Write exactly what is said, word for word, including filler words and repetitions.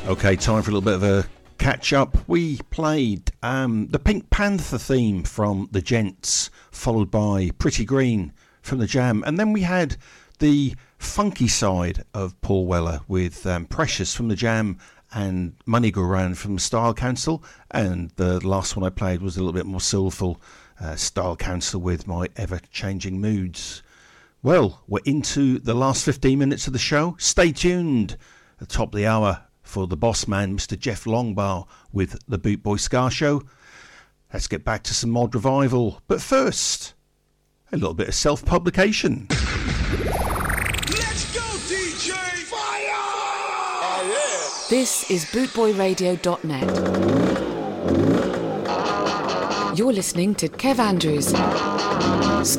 Okay, time for a little bit of a catch-up. We played um, the Pink Panther theme from the Gents, followed by Pretty Green from the Jam, and then we had the funky side of Paul Weller with um, Precious from the Jam and Money Go Round from the Style Council, and the last one I played was a little bit more soulful, uh, Style Council with My Ever-Changing Moods. Well, we're into the last fifteen minutes of the show. Stay tuned at the top of the hour for the boss man, Mister Jeff Longbar, with the Boot Boy Ska Show. Let's get back to some mod revival. But first, a little bit of self-publication. Let's go, D J! Fire! Oh, yeah. This is bootboy radio dot net. You're listening to Kev Andrews.